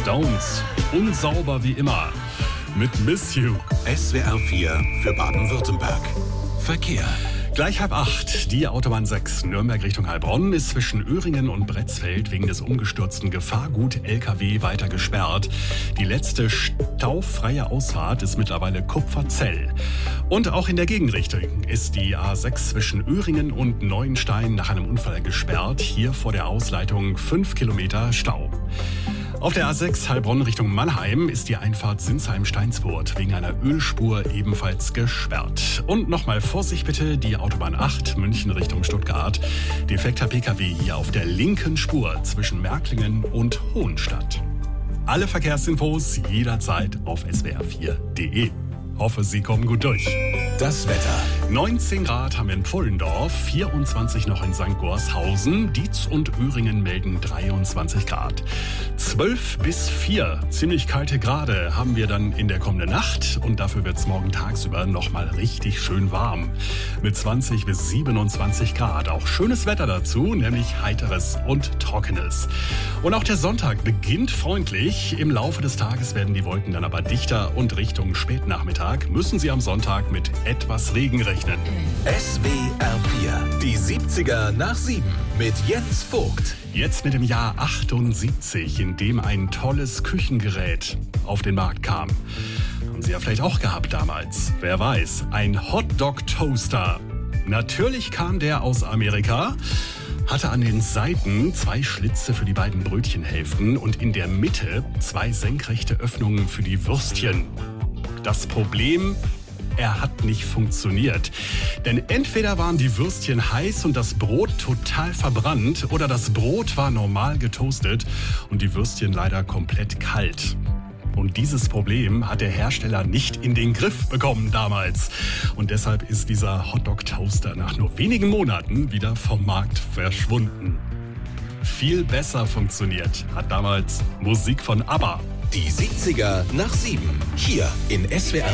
Stones, unsauber wie immer, mit Miss You. SWR 4 für Baden-Württemberg. Verkehr. Gleich 7:30, die Autobahn 6 Nürnberg Richtung Heilbronn ist zwischen Öhringen und Bretzfeld wegen des umgestürzten Gefahrgut-LKW weiter gesperrt. Die letzte staufreie Ausfahrt ist mittlerweile Kupferzell. Und auch in der Gegenrichtung ist die A6 zwischen Öhringen und Neuenstein nach einem Unfall gesperrt. Hier vor der Ausleitung 5 Kilometer Stau. Auf der A6 Heilbronn Richtung Mannheim ist die Einfahrt Sinsheim-Steinsburg wegen einer Ölspur ebenfalls gesperrt. Und nochmal Vorsicht bitte, die Autobahn 8 München Richtung Stuttgart. Defekter Pkw hier auf der linken Spur zwischen Märklingen und Hohenstadt. Alle Verkehrsinfos jederzeit auf swr4.de. Hoffe, Sie kommen gut durch. Das Wetter. 19 Grad haben wir in Pfullendorf, 24 noch in St. Gorshausen, Dietz und Öhringen melden 23 Grad. 12 bis 4, ziemlich kalte Grade haben wir dann in der kommenden Nacht und dafür wird es morgen tagsüber nochmal richtig schön warm. Mit 20 bis 27 Grad, auch schönes Wetter dazu, nämlich heiteres und trockenes. Und auch der Sonntag beginnt freundlich, im Laufe des Tages werden die Wolken dann aber dichter und Richtung Spätnachmittag müssen Sie am Sonntag mit etwas Regen rechnen. SWR 4, die 70er nach 7 mit Jens Vogt. Jetzt mit dem Jahr 78, in dem ein tolles Küchengerät auf den Markt kam. Haben Sie ja vielleicht auch gehabt damals. Wer weiß, ein Hotdog-Toaster. Natürlich kam der aus Amerika, hatte an den Seiten 2 Schlitze für die beiden Brötchenhälften und in der Mitte 2 senkrechte Öffnungen für die Würstchen. Das Problem: er hat nicht funktioniert. Denn entweder waren die Würstchen heiß und das Brot total verbrannt oder das Brot war normal getoastet und die Würstchen leider komplett kalt. Und dieses Problem hat der Hersteller nicht in den Griff bekommen damals. Und deshalb ist dieser Hotdog-Toaster nach nur wenigen Monaten wieder vom Markt verschwunden. Viel besser funktioniert hat damals Musik von ABBA. Die 70er nach 7, hier in SWR